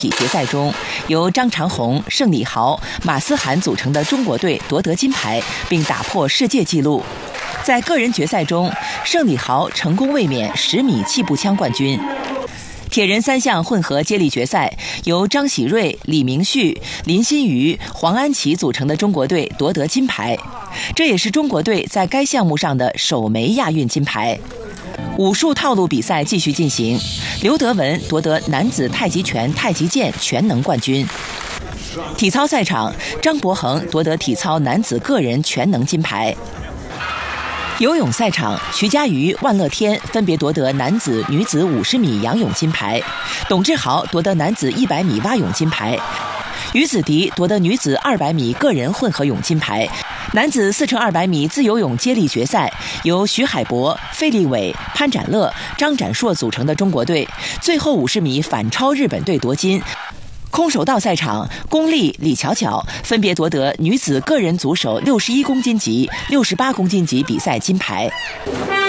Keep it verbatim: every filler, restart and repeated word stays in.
决赛中，由张长虹、盛礼豪、马思涵组成的中国队夺得金牌，并打破世界纪录。在个人决赛中，盛礼豪成功卫冕十米气步枪冠军。铁人三项混合接力决赛，由张喜瑞、李明旭、林新瑜、黄安琪组成的中国队夺得金牌，这也是中国队在该项目上的首枚亚运金牌。武术套路比赛继续进行，刘德文夺得男子太极拳、太极剑全能冠军。体操赛场，张博恒夺得体操男子个人全能金牌。游泳赛场，徐嘉余、万乐天分别夺得男子、女子五十米仰泳金牌，董志豪夺得男子一百米蛙泳金牌，于子迪夺得女子二百米个人混合泳金牌。男子四乘二百米自由泳接力决赛，由徐海博、费立伟、潘展乐、张展硕组成的中国队，最后五十米反超日本队夺金。空手道赛场，龚丽、李巧巧分别夺得女子个人组手六十一公斤级、六十八公斤级比赛金牌。